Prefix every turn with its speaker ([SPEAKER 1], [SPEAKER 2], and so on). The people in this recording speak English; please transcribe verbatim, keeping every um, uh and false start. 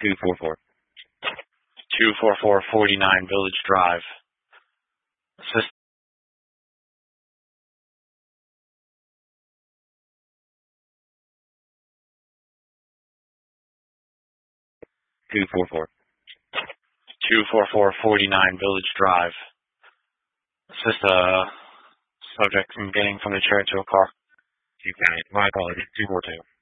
[SPEAKER 1] two four four.
[SPEAKER 2] two four four forty-nine Village Drive. Assist.
[SPEAKER 1] two four four.
[SPEAKER 2] two four four forty-nine Village Drive. Assist a subject from getting from the chair to a car.
[SPEAKER 1] two county. My apologies. two four two.